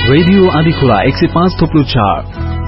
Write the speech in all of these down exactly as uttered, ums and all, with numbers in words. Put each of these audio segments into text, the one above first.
Radio Adhikhola एक सय पाँच थोप्लो चार।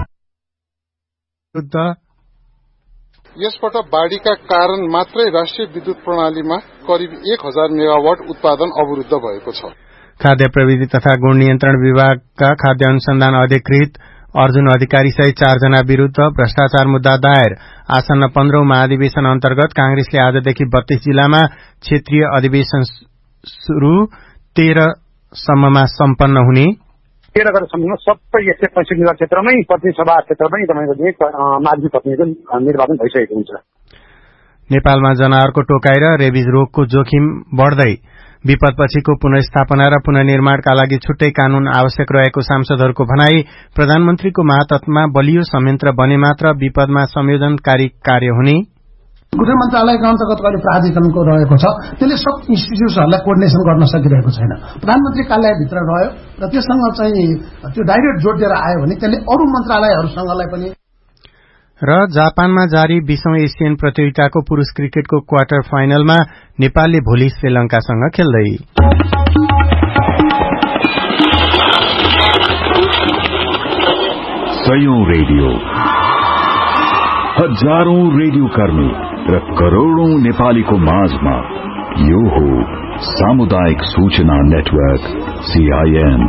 यसपटक बाढ़ीका कारण मात्रै राष्ट्रिय विद्युत प्रणालीमा करिब एक हजार मेगावाट उत्पादन अवरुद्ध भएको छ। खाद्य प्रविधि तथा गुण नियन्त्रण विभागका खाद्य अनुसन्धान अधिकृत अर्जुन अधिकारी सहित चारजना विरूद्ध भ्रष्टाचार मुद्दा दायर। आसन्न पन्ध्रौं महाधिवेशन अन्तर्गत कांग्रेसले आजदेखि बत्तीस जिल्लामा क्षेत्रीय अधिवेशन शुरू तेह्र सम्ममा सम्पन्न हुने। तेह्र गते सम्म सबै एक सय पैंसठी जिल्ला क्षेत्रमै प्रतिनिधि सभा क्षेत्रमै तपाईँको माध्यमिक प्रतिनिधिको निर्वाचन भइसकेको हुन्छ। नेपालमा जनावरको टोकाइ र रेबिज रोगको जोखिम बढ्दै। विपदपछिको पुनर्स्थापना र पुनर्निर्माणका लागि छुट्टै कानून आवश्यक रहेको सांसदहरूको भनाई। प्रधानमन्त्रीको महातत्वमा बलियो संयन्त्र बने मात्र विपदमा संयोजनकारी कार्य हुने। गृह मन्त्रालयका अन्तर्गत कहिले प्राधिकरणको रहेको छ, त्यसले सब इन्स्टिट्युटहरूलाई कोर्डिनेसन गर्न सकिरहेको छैन। प्रधानमन्त्री कार्यालयभित्र रह्यो र त्योसँग चाहिँ त्यो डाइरेक्ट जोडिएर आयो भने त्यसले अरू मन्त्रालयहरूसँगलाई पनि। र जापानमा जारी बीसौं एसियन प्रतियोगिताको पुरूष क्रिकेटको क्वार्टर फाइनलमा नेपालले भोलि श्रीलंकासँग खेल्दै। सयौं रेडियो, हजारौं रेडियो कर्मी र करोड़ौं नेपालीको माझमा यो हो सामुदायिक सूचना नेटवर्क सीआईएन।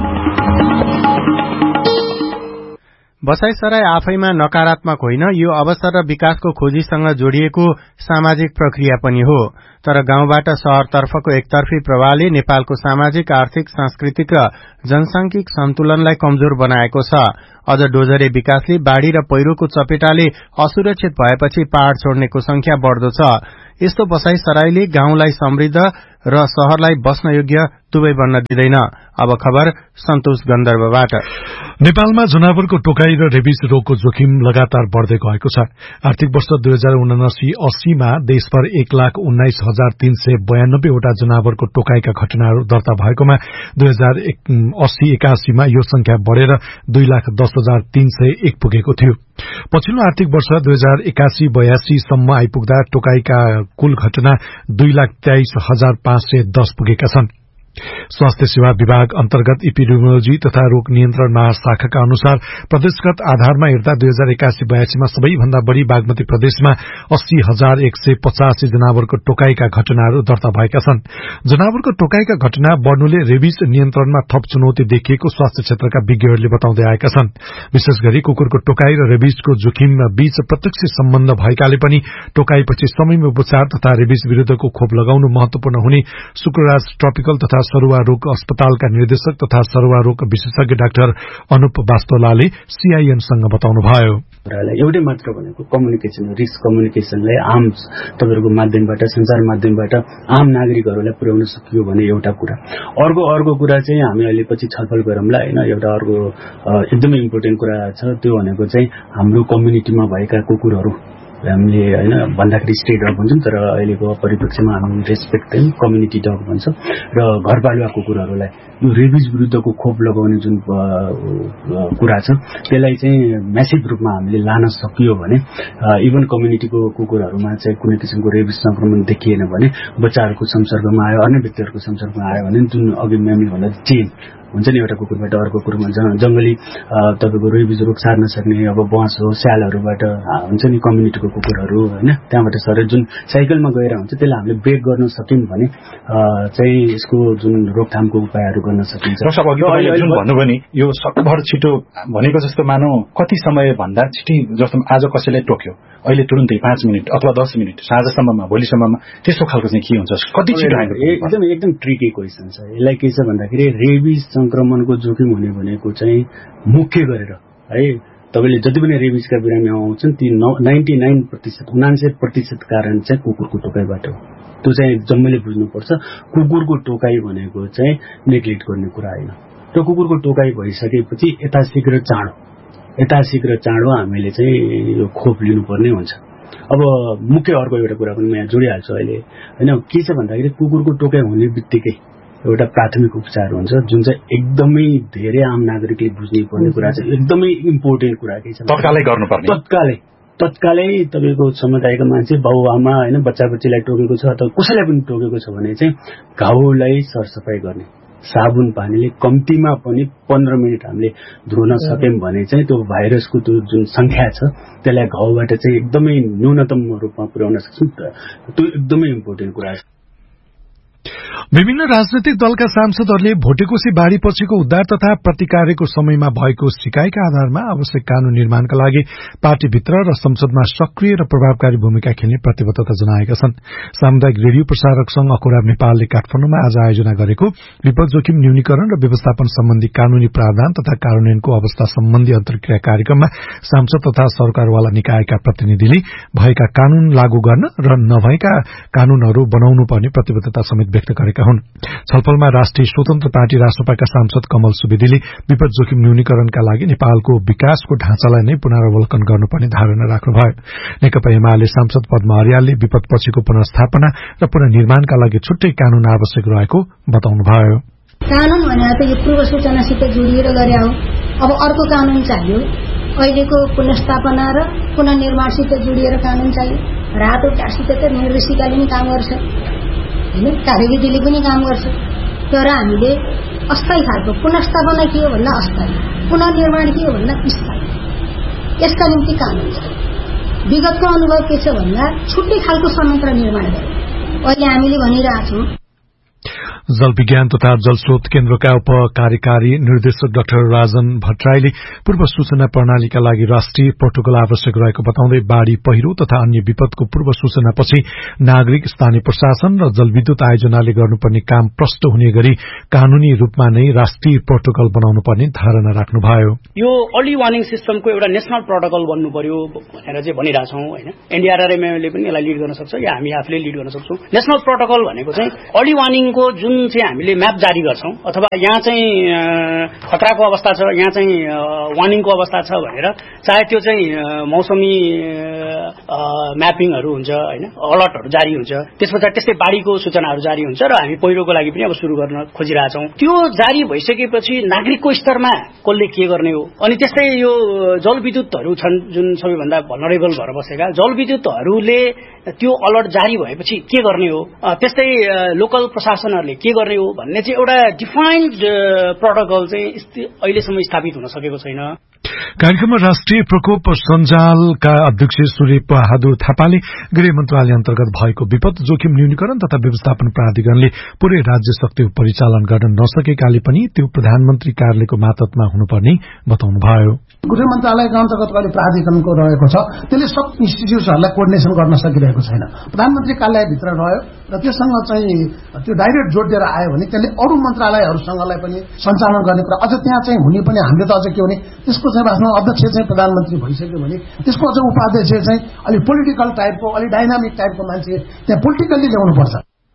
बसाइसराई आफैमा नकारात्मक होइन, यो अवसर र विकासको खोजीसँग जोडिएको सामाजिक प्रक्रिया पनि हो। तर गाउँबाट शहरतर्फको एकतर्फी प्रवाहले नेपालको सामाजिक, आर्थिक, सांस्कृतिक र जनसांख्यिक सन्तुलनलाई कमजोर बनाएको छ। अझ डोजरे विकासले बाढ़ी र पहिरोको चपेटाले असुरक्षित भएपछि पहाड़ छोड्नेको संख्या बढ़दो छ। यस्तो बसाइसराईले गाउँलाई समृद्ध र शहरलाई बस्न योग्य दुवै बन्न दिँदैन। अब खबर सन्तोष गन्धर्वबाट। नेपालमा जनावरको टोकाई र रेबिज रोगको जोखिम लगातार बढ़दै गएको छ। आर्थिक वर्ष दुई हजार उनासी अस्सीमा देशभर एक लाख उन्नाइस हजार तीन सय बयानब्बेवटा जनावरको टोकाईका घटनाहरू दर्ता भएकोमा दुई हजार अस्सी एकासीमा यो संख्या बढ़ेर दुई लाख दस हजार तीन सय एक पुगेको थियो। पछिल्लो आर्थिक वर्ष दुई हजार एकासी बयासी सम्म आइपुग्दा टोकाईका कुल घटना दुई लाख तेइस हजार पाँच सय दस पुगेका छन्। स्वास्थ्य सेवा विभाग अन्तर्गत इपिडेमियोलोजी तथा रोग नियन्त्रण महाशाखाका अनुसार प्रदेशगत आधारमा हेर्दा दुई हजार एकासी बयासीमा सबैभन्दा बढ़ी बागमती प्रदेशमा अस्सी हजार एक सय पचासी जनावरको टोकाईका घटनाहरू दर्ता भएका छन्। जनावरको टोकाईका घटना बढ़नुले रेबिज नियन्त्रणमा थप चुनौती देखिएको स्वास्थ्य क्षेत्रका विज्ञहरूले बताउँदै आएका छन्। विशेष गरी कुकुरको टोकाई र रेबिजको जोखिम बीच प्रत्यक्ष सम्बन्ध भएकाले पनि टोकाईपछि समयमा उपचार तथा रेबिज विरूद्धको खोप लगाउनु महत्वपूर्ण हुने शुक्रराज ट्रपिकल तथा सरुवा रोग अस्पतालका निर्देशक तथा सरुवा रोग विशेषज्ञ डाक्टर अनुप वास्तोलाले सीआईएनसँग बताउनुभयो। एउटै मात्र भनेको कम्युनिकेसन, रिस्क कम्युनिकेसनलाई आम तपाईहरुको माध्यमबाट, संचार माध्यमबाट आम नागरिकहरूलाई पुर्याउन सकियो भने एउटा कुरा। अर्को अर्को कुरा चाहिँ हामी अहिले पछि छलफल गरौँला हैन। एउटा अर्को एकदमै इम्पोर्टेन्ट कुरा छ, त्यो भनेको चाहिँ हाम्रो कम्युनिटीमा भएका कुकुरहरू हामीले हैन भन्दाखेरि स्टेट डग भन्छौं, तर अहिलेको परिप्रेक्ष्यमा हामी रेस्पेक्ट चाहिँ कम्युनिटी डग भन्छौं। र घरपालुवा कुकुरहरूलाई यो रेबिज विरुद्धको खोप लगाउने जुन कुरा छ त्यसलाई चाहिँ म्यासिभ रूपमा हामीले लान सकियो भने इभन कम्युनिटीको कुकुरहरूमा चाहिँ कुनै किसिमको रेबिज संक्रमण देखिएन भने बच्चाहरूको संसर्गमा आयो, अन्य व्यक्तिहरूको संसर्गमा आयो भने जुन अघि म्यामले भन्दा चेन हुन्छ नि, एउटा कुकुरबाट अर्को कुकुरमा जंगली तपाईको रेबिज रोग सार्न सक्ने अब बस हो, स्यालहरूबाट हुन्छ नि कम्युनिटीको कुकुरहरू हैन, त्यहाँबाट सरे जुन साइकलमा गएर हुन्छ त्यसलाई हामीले ब्रेक गर्न सक्यौं भने चाहिँ यसको जुन रोकथामको उपायहरू गर्न सकिन्छ। र सब अघि अहिले जुन भन्नुभयो नि यो सकभर छिटो भनेको जस्तो मानौ कति समय भन्दा छिटै, जस्तो आज कसैलाई टोक्यो अहिले तुरुन्तै पाँच मिनट अथवा दस मिनट साँझसम्ममा भोलिसम्ममा त्यस्तो खालको चाहिँ के हुन्छ, कति छिटो आएको? एकदम एकदम ट्रिकी क्वेसन छ। यसलाई के छ भन्दाखेरि रेबिज संक्रमणको जोखिम हुने भनेको चाहिँ मुख्य गरेर है तपाईले जति पनि रेबिजका बिरामी आउँछन् ती नाइन्टी नाइन प्रतिशत उनान्सय प्रतिशत कारण चाहिँ कुकुरको टोकाइबाट हो। त्यो चाहिँ जम्मैले बुझ्नुपर्छ। कुकुरको टोकाइ भनेको चाहिँ नेग्लेक्ट गर्ने कुरा होइन। त्यो कुकुरको टोकाइ भइसकेपछि यथाशीघ्र चाँडो यथाशीघ्र चाँडो हामीले चाहिँ यो खोप लिनुपर्ने हुन्छ। अब मुख्य अर्को एउटा कुरा पनि म यहाँ जोडिहाल्छु अहिले हैन। के छ भन्दाखेरि कुकुरको टोकाइ हुने बित्तिकै एउटा प्राथमिक उपचार हुन्छ जुन चाहिँ एकदमै धेरै आम नागरिकले बुझ्नै पर्ने कुरा छ, एकदमै इम्पोर्टेन्ट कुरा के छ तत्कालै गर्नुपर्ने। तत्कालै तत्कालै तपाईको समुदायको मान्छे बाबुआमा हैन बच्चा बच्चीलाई टोकेको छ अथवा कसैलाई पनि टोकेको छ भने चाहिँ घाउलाई सरसफाई गर्ने, साबुन पानीले कम्तीमा पनि पन्ध्र मिनट हामीले धुन सक्यौं भने चाहिँ त्यो भाइरसको त्यो जुन संख्या छ त्यसलाई घाउबाट चाहिँ एकदमै न्यूनतम रूपमा पुर्याउन सक्छौं। त्यो एकदमै इम्पोर्टेन्ट कुरा छ। विभिन्न राजनैतिक दलका सांसदहरूले भोटेकोशी बाढ़ी पछिको उद्धार तथा प्रतिकारको समयमा भएको सिकाइका आधारमा आवश्यक कानून निर्माणका लागि पार्टीभित्र र संसदमा सक्रिय र प्रभावकारी भूमिका खेल्ने प्रतिबद्धता जनाएका छन्। सामुदायिक रेडियो प्रसारक संघ अखुराब नेपालले काठमाडौँमा आज आयोजना गरेको विपद जोखिम न्यूनीकरण र व्यवस्थापन सम्बन्धी कानूनी प्रावधान तथा कार्यान्वयनको अवस्था सम्बन्धी अन्तर्क्रिया कार्यक्रममा सांसद तथा सरकारवाला निकायका प्रतिनिधिले भएका कानून लागू गर्न र नभएका कानूनहरू बनाउनु पर्ने प्रतिबद्धता समेत व्यक्त गरेका हुन्। छलफलमा राष्ट्रिय स्वतन्त्र पार्टी राष्ट्रपाका सांसद कमल सुवेदीले विपद जोखिम न्यूनीकरणका लागि नेपालको विकासको ढाँचालाई नै पुनरावलोकन गर्नुपर्ने धारणा राख्नुभयो। नेकपा एमाले सांसद पद्म अर्यालले विपद पछिको पुनर्स्थापना र पुनर्निर्माणका लागि छुट्टै कानून आवश्यक रहेको बताउनुभयो। कानून भने त यो पूर्व सूचनासित जोडिएर गरे हो। अब अर्को कानून चाहियो। अहिलेको पुनर्स्थापना र पुनर्निर्माणसित जोडिएर कानून चाहियो। रातो कार्डसित त निर्देशिकाले नै काम गर्छ, हैन, कार्यविधिले पनि काम गर्छ। तर हामीले अस्थायी खालको पुनर्स्थापना के हो भन्दा अस्थायी, पुनर्निर्माण के हो भन्दा स्थायी, यसका निम्ति कानून छ। विगतको अनुभव के छ भन्दा छुट्टै खालको संयन्त्र निर्माण गर्यो। अहिले हामीले भनिरहेछौँ जल विज्ञान तथा जलस्रोत केन्द्रका उप कार्यकारी निर्देशक डाक्टर राजन भट्टराईले पूर्व सूचना प्रणालीका लागि राष्ट्रिय प्रोटोकल आवश्यक रहेको बताउँदै बाढ़ी पहिरो तथा अन्य विपदको पूर्व सूचनापछि नागरिक, स्थानीय प्रशासन र जलविद्युत आयोजनाले गर्नुपर्ने काम प्रष्ट हुने गरी कानूनी रूपमा नै राष्ट्रिय प्रोटोकल बनाउनु पर्ने धारणा राख्नुभयो। यो अर्ली वार्निङ सिस्टमको एउटा नेशनल प्रोटोकल बन्नु पर्यो भनेर चाहिँ भनिरहेछौँ, होइन। एनडीआरआरएमले पनि यसलाई लिड गर्न सक्छ या हामी आफूले लिड गर्न सक्छौँ। नेशनल प्रोटोकल भनेको चाहिँ अर्ली वार्निङको जुन चाहिँ हामीले म्याप जारी गर्छौं अथवा यहाँ चाहिँ खतराको अवस्था छ, यहाँ चाहिँ वार्निङको अवस्था छ भनेर, चाहे त्यो चाहिँ मौसमी म्यापिङहरू हुन्छ, होइन, अलर्टहरू जारी हुन्छ, त्यसपछि त्यस्तै बाढ़ीको सूचनाहरू जारी हुन्छ र हामी पहिरोको लागि पनि अब सुरु गर्न खोजिरहेछौँ। त्यो जारी भइसकेपछि नागरिकको स्तरमा कसले के गर्ने हो, अनि त्यस्तै यो जलविद्युतहरू छन् जुन सबैभन्दा भलनरेबल भएर बसेका, जलविद्युतहरूले त्यो अलर्ट जारी भएपछि के गर्ने हो, त्यस्तै लोकल प्रशासनहरूले के गर्ने हो भन्ने चाहिँ एउटा डिफाइन्ड प्रोटोकल चाहिँ अहिलेसम्म स्थापित हुन सकेको छैन। कार्यक्रममा राष्ट्रिय प्रकोप सञ्जालका अध्यक्ष सूर्य बहादुर थापाले गृह मन्त्रालय अन्तर्गत भएको विपद जोखिम न्यूनीकरण तथा व्यवस्थापन प्राधिकरणले पूरै राज्य शक्ति परिचालन गर्न नसकेकाले पनि त्यो प्रधानमन्त्री कार्यालयको मातहतमा हुनुपर्ने बताउनुभयो। गृह मन्त्रालयका अन्तर्गत अहिले प्राधिकरणको रहेको छ, त्यसले सब इन्स्टिट्युटहरूलाई कोर्डिनेसन गर्न सकिरहेको छैन। प्रधानमन्त्री कार्यालयभित्र रह्यो र त्योसँग चाहिँ त्यो डाइरेक्ट जोडिएर आयो भने त्यसले अरू मन्त्रालयहरूसँगलाई पनि सञ्चालन गर्ने कुरा अझ त्यहाँ चाहिँ हुने पनि हामीले त अझ के भने त्यसको चाहिँ वास्तवमा अध्यक्ष चाहिँ प्रधानमन्त्री भइसक्यो भने त्यसको अझ उपाध्यक्ष चाहिँ अलिक पोलिटिकल टाइपको, अलिक डाइनामिक टाइपको मान्छे त्यहाँ पोलिटिकल्ली ल्याउनुपर्छ।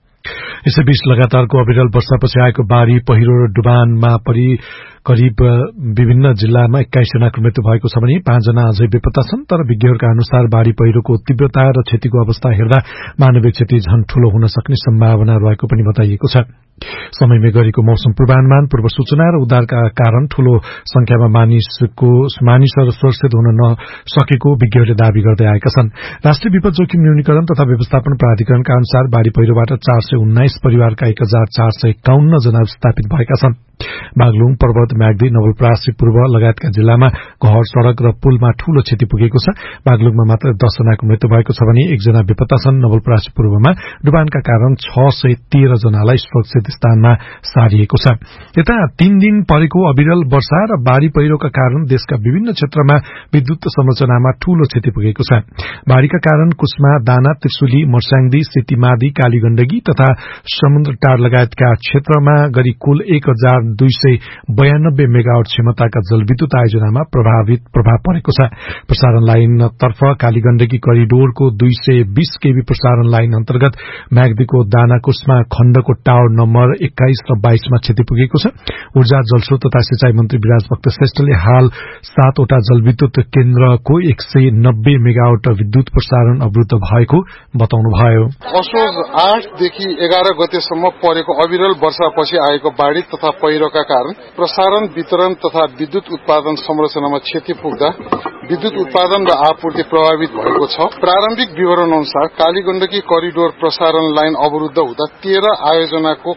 यसैबीच लगातारको अविरल वर्षापछि आएको बाढ़ी पहिरो र डुबानमा परि करिब विभिन्न जिल्लामा एक्काइस जनाको मृत्यु भएको छ भने पाँचजना अझै बेपत्ता छन्। तर विज्ञहरूका अनुसार बाढ़ी पहिरोको तीव्रता र क्षतिको अवस्था हेर्दा मानवीय क्षति झन ठूलो हुन सक्ने सम्भावना रहेको पनि बताइएको छ। समयमै गरेको मौसम पूर्वानुमान, पूर्व सूचना र उद्धारका कारण ठूलो संख्यामा मानिसको मानिसहरू सुरक्षित हुन नसकेको विज्ञहरूले दावी गर्दै आएका छन्। राष्ट्रिय विपद जोखिम न्यूनीकरण तथा व्यवस्थापन प्राधिकरणका अनुसार बाढ़ी पहिरोबाट चार सय उन्नाइस परिवारका एक हजार चार सय एकाउन्न जना विस्थापित भएका छन्। बागलुङ, पर्वत, म्याग्दी, नवलपरासी पूर्व लगायतका जिल्लामा घर, सड़क र पुलमा ठूलो क्षति पुगेको छ। बागलुङमा मात्र दस जनाको मृत्यु भएको छ भने एकजना बेपत्ता छन्। नवलपरासी पूर्वमा डुबानका कारण छ सय तेह्र जनालाई सुरक्षित स्थानमा सारिएको छ। यता तीन दिन परेको अविरल वर्षा र बाढ़ी पहिरोका कारण देशका विभिन्न क्षेत्रमा विद्युत संरचनामा ठूलो क्षति पुगेको छ। बाढ़ीका कारण कुस्मा, दाना, त्रिशुली, मर्स्याङदी, सेतीमादी, कालीगण्डकी तथा समुद्रटार लगायतका क्षेत्रमा गरी कुल एक हजार दुई सय बयानब्बे मेगावाट क्षमताका जलविद्युत आयोजनामा प्रभावित प्रभाव परेको छ। प्रसारण लाइनतर्फ कालीगण्डकी करिडोरको दुई सय बीस केबी प्रसारण लाइन अन्तर्गत म्याग्दीको दाना कुस्मा खण्डको टावर नम्बर एक्काइस र बाइसमा क्षति पुगेको छ। ऊर्जा, जलस्रोत तथा सिंचाई मन्त्री विराज भक्त श्रेष्ठले हाल सातवटा जलविद्युत केन्द्रको एक सय नब्बे मेगावाट विद्युत प्रसारण अवरुद्ध भएको बताउनुभयो। असोज आठदेखि एघार गतेसम्म परेको अविरल वर्षापछि आएको बाढ़ी तथा पहिरोका कारण प्रसारण, वितरण तथा विद्युत उत्पादन संरचनामा क्षति पुग्दा विद्युत उत्पादन र आपूर्ति प्रभावित भएको छ। प्रारम्भिक विवरण अनुसार कालीगण्डकी करिडोर प्रसारण लाइन अवरुद्ध हुँदा तेह्र आयोजनाको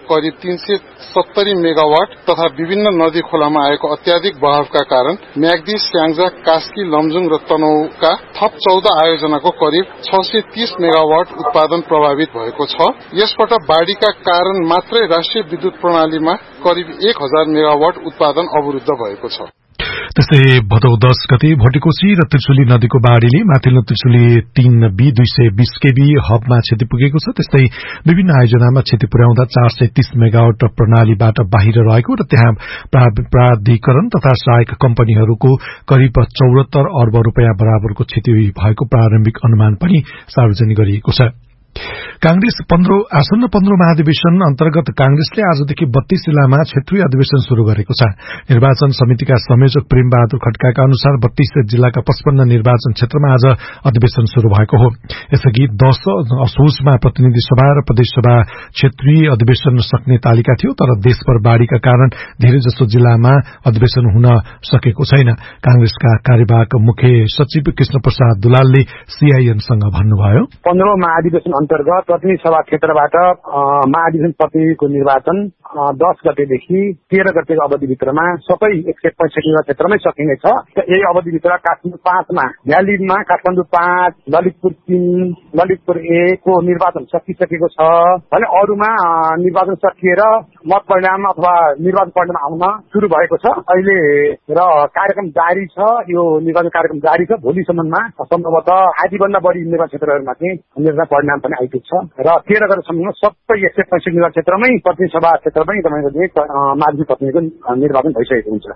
करिब तीन सय सत्तरी मेगावाट तथा विभिन्न नदी खोलामा आएको अत्याधिक बहावका कारण म्याग्दी, स्याङ्जा, कास्की, लमजुङ र तनहुँका थप चौध आयोजनाको करिब छ सय तीस मेगावाट उत्पादन प्रभावित भएको छ। यसबाट बाढ़ीका कारण मात्रै राष्ट्रिय विद्युत प्रणालीमा करिब एक हजार मेगावाट उत्पादन अवरुद्ध भएको छ। त्यस्तै भदौ दश गते भोटेकोशी र त्रिशुली नदीको बाढ़ीले माथिल्लो त्रिशुली तीन बी दुई सय बीस केबी हबमा क्षति पुगेको छ। त्यस्तै विभिन्न आयोजनामा क्षति पुर्याउँदा चार सय तीस मेगावाट प्रणालीबाट बाहिर रहेको र त्यहाँ प्राधिकरण तथा सहायक कम्पनीहरूको करिब चौहत्तर अर्ब रूपियाँ बराबरको क्षति भएको प्रारम्भिक अनुमान पनि सार्वजनिक गरिएको छ। कांग्रेस पन्ध्रौं आसन्न पन्ध्रौं महाधिवेशन अन्तर्गत कांग्रेसले आजदेखि बत्तीस जिल्लामा क्षेत्रीय अधिवेशन शुरू गरेको छ। निर्वाचन समितिका संयोजक प्रेम बहादुर खड्काका अनुसार बत्तीस जिल्लाका पचपन्न निर्वाचन क्षेत्रमा आज अधिवेशन शुरू भएको हो। यसअघि दश असोजमा प्रतिनिधि सभा र प्रदेशसभा क्षेत्रीय अधिवेशन सक्ने तालिका थियो, तर देशभर बाढ़ीका कारण धेरैजसो जिल्लामा अधिवेशन हुन सकेको छैन। कांग्रेसका कार्यवाहक मुख्य सचिव कृष्ण प्रसाद दुलालले सीआईएनसँग भन्नुभयो, पन्ध्रौं महाधिवेशन अन्तर्गत प्रतिनिधि सभा क्षेत्रबाट महाधिवेशन प्रतिनिधिको निर्वाचन दस गतेदेखि तेह्र गतेको अवधिभित्रमा सबै एक सय पैंसठी क्षेत्रमै सकिनेछ। यही अवधिभित्र काठमाडौँ पाँचमा भ्यालीमा काठमाडौँ पाँच, ललितपुर तीन, ललितपुर एकको निर्वाचन सकिसकेको छ भने अरूमा निर्वाचन सकिएर मत परिणाम अथवा निर्वाचन परिणाम आउन शुरू भएको छ अहिले र कार्यक्रम जारी छ। यो निर्वाचन कार्यक्रम जारी छ। भोलिसम्ममा सम्भवतः आधीभन्दा बढी निर्वाचन क्षेत्रहरूमा चाहिँ निर्वाचन परिणाम पनि आइपुग्छ र तेह्र गतेसम्म सबै एक सय पैंसठी निर्वाचन क्षेत्रमै प्रतिनिधि सभा क्षेत्र पनि तपाईँको माध्यमिक प्रतिनिधिको निर्वाचन भइसकेको हुन्छ।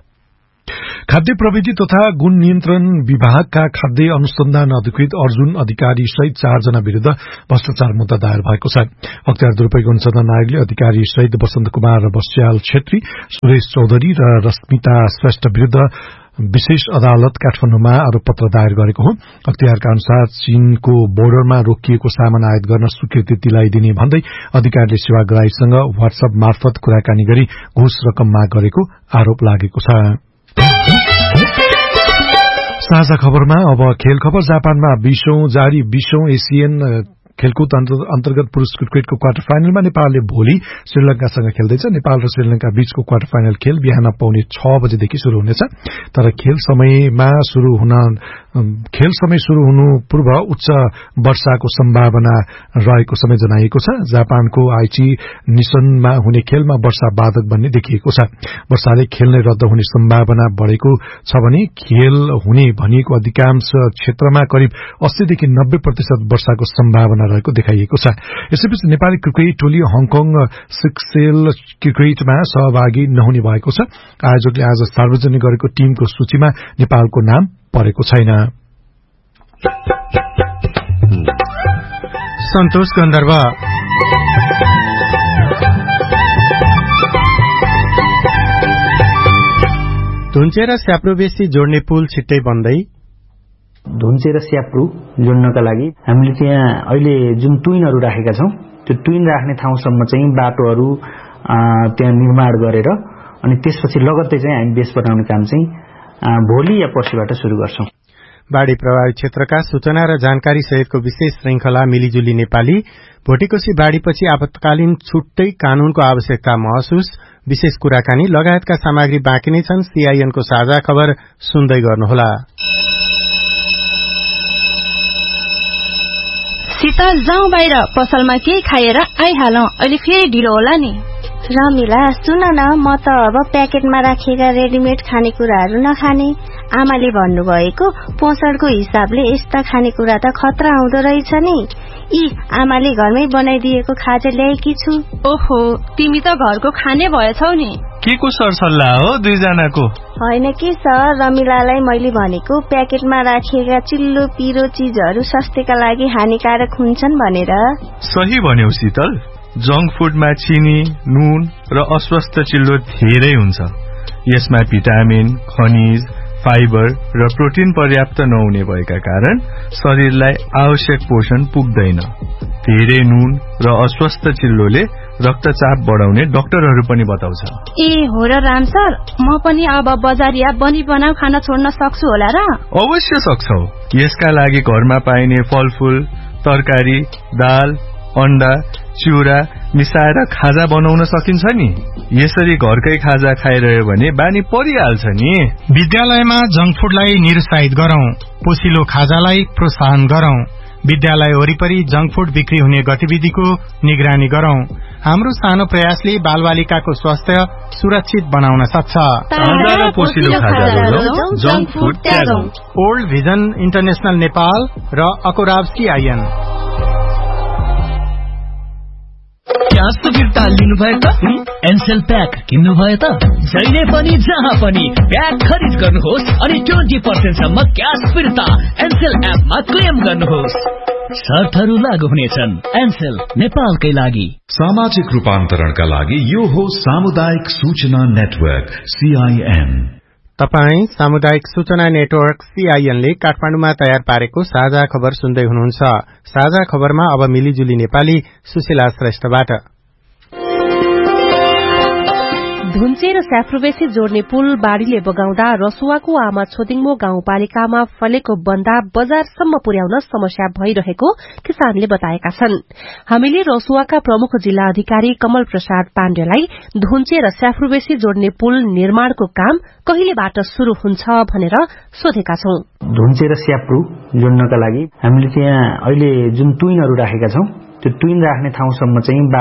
खाद्य प्रविधि तथा गुण नियन्त्रण विभागका खाद्य अनुसन्धान अधिकृत अर्जुन अधिकारी सहित चारजना विरूद्ध भ्रष्टाचार मुद्दा दायर भएको छ। अख्तियार दुरूपयोग अनुसन्धान आयोगले अधिकारी सहित वसन्त कुमार बस्याल छेत्री, सुरेश चौधरी र रश्मिता श्रेष्ठ विरूद्ध विशेष अदालत काठमाडौँमा आरोप पत्र दायर गरेको हो। अख्तियारका अनुसार चीनको बोर्डरमा रोकिएको सामान आयात गर्न स्वीकृति दिलाइदिने भन्दै अधिकारीले सेवाग्राहीसँग व्हाट्सएप मार्फत कुराकानी गरी घुस रकम माग गरेको आरोप लागेको छ। साझा खबरमा अब खेल खबर। जापानमा बीसौं जारी बीसौं एसियन खेलकुद अन्तर्गत पुरूष क्रिकेटको क्वार्टर फाइनलमा नेपालले भोलि श्रीलंकासँग खेल्दैछ। नेपाल र श्रीलंका बीचको क्वार्टर फाइनल खेल बिहान पाउने छ बजेदेखि शुरू हुनेछ। तर खेल समयमा शुरू हुन खेल समय शुरू हुनु पूर्व उच्च वर्षाको सम्भावना रहेको समय जनाइएको छ। जापानको आइची निसनमा हुने खेलमा वर्षा बाधक बन्ने देखिएको छ। वर्षाले खेल नै रद्द हुने सम्भावना बढ़ेको छ भने खेल हुने भनिएको अधिकांश क्षेत्रमा करिब अस्सीदेखि नब्बे प्रतिशत वर्षाको सम्भावना रहेको देखाइएको छ। यसैबीच नेपाली क्रिकेट टोली हङकङ सिक्सेल क्रिकेटमा सहभागी नहुने भएको छ। आयोजकले आज सार्वजनिक गरेको टीमको सूचीमा नेपालको नाम परेको छैन। सन्तोष गन्धर्व। धुन्चे र स्याप्रो बेसी जोड्ने पुल छिट्टै बन्दै। धुन्चे र स्याप्रो जोड्नका लागि हामीले त्यहाँ अहिले जुन ट्विनहरू राखेका छौं त्यो ट्विन राख्ने ठाउँसम्म चाहिँ बाटोहरू त्यहाँ निर्माण गरेर अनि त्यसपछि लगत्तै चाहिँ हामी बेस बनाउने काम चाहिँ भोलि या पर्सिबाट शुरू गर्छौं। बाढ़ी प्रभावित क्षेत्रका सूचना र जानकारी सहितको विशेष श्रृंखला मिलिजुली नेपाली। भोटेकोशी बाढ़ीपछि आपतकालीन छुट्टै कानूनको आवश्यकता महसुस, विशेष कुराकानी लगायतका सामग्री बाँकी नै छन्। सीआईएनको साझा खबर सुन्दै गर्नुहोला। शीतल जाउँ बाहिर, पसलमा केही खाएर आइहालौं, अहिले फेरि ढिलो होला नि। रमिला सुन न, म त अब प्याकेटमा राखिएका रेडिमेड खानेकुराहरू नखाने। आमाले भन्नुभएको पोषणको हिसाबले यस्ता खानेकुरा त खतरा हुँदो रहेछ नि। यी आमाले घरमै बनाइदिएको खाजा ल्याएकी छु। ओहो, तिमी त घरको खाने भएछौ नि। के को सरसल्लाह हो दुईजनाको? होइन के सर, रमिलालाई मैले भनेको प्याकेटमा राखिएका चिल्लो पिरो चीजहरू स्वास्थ्यका लागि हानिकारक हुन्छन् भनेर। सही भन्यौ शीतल। जंक फूडमा चिनी, नुन र अस्वस्थ चिल्लो धेरै हुन्छ। यसमा भिटामिन, खनिज, फाइबर र प्रोटिन पर्याप्त नहुने भएका कारण शरीरलाई आवश्यक पोषण पुग्दैन। धेरै नुन र अस्वस्थ चिल्लोले रक्तचाप बढाउने डाक्टरहरू पनि बताउँछ। ए हो र राम सर, म पनि अब बजारिया बनी बनाऊ खाना छोड्न सक्छु होला र? अवश्य सक्छौ। यसका लागि घरमा पाइने फलफूल, तरकारी, दाल, अण्डा, चिउरा मिसाएर खाजा बनाउन सकिन्छ नि। यसरी घरकै खाजा खाइरह्यो भने बानी परिहाल्छ नि। विद्यालयमा जंक फूडलाई निरुत्साहित गरौं, पोसिलो खाजालाई प्रोत्साहन गरौं। विद्यालय वरिपरि जंक फूड बिक्री हुने गतिविधिको निगरानी गरौं। हाम्रो सानो प्रयासले बालबालिकाको स्वास्थ्य सुरक्षित बनाउन सक्छ। ओल्ड भिजन इन्टरनेशनल नेपाल र अकोराब्स्की आइएन। क्यास फिर्ता लिनुभयो त? एनसेल प्याक किन्नुभयो त? जहिले पनि जहाँ पनि प्याक खरिद गर्नुहोस् अनि ट्वेन्टी पर्सेन्ट सम्म क्यास फिर्ता एनसेल एपमा क्लेम गर्नुहोस्। शर्तहरू लागू हुनेछन्। एनसेल नेपालकै लागि। सामाजिक रूपान्तरणका लागि यो हो सामुदायिक सूचना नेटवर्क सीआईएन। तपाई सामुदायिक सूचना नेटवर्क सीआईएन ले काठमाडौँमा तयार पारेको साझा खबर सुन्दै हुनुहुन्छ। साझा खबरमा अब मिलिजुली नेपाली सुशीला श्रेष्ठबाट। धुन्चे र स्याफ्रुबेसी जोड्ने पुल बाढ़ीले बगाउँदा रसुवाको आमा छोदिङमो गाउँपालिकामा फलेको बन्दा बजारसम्म पुर्याउन समस्या भइरहेको किसानले बताएका छन्। हामीले रसुवाका प्रमुख जिल्ला अधिकारी कमल प्रसाद पाण्डेलाई धुन्चे र स्याफ्रुबेसी जोड्ने पुल निर्माणको काम कहिलेबाट शुरू हुन्छ भनेर सोधेका छौं। धुन्चे र स्याफ्रु जोड्नका लागि हामीले त्यहाँ अहिले जुन टुइनहरू राखेका छौं त्यो टुइन राख्ने ठाउँसम्म चाहिँ